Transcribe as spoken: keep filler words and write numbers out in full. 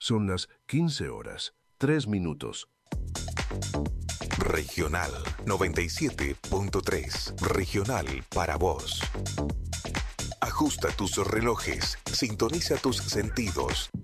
Son las quince horas, tres minutos. Regional noventa y siete punto tres. Regional para vos. Ajusta tus relojes, sintoniza tus sentidos.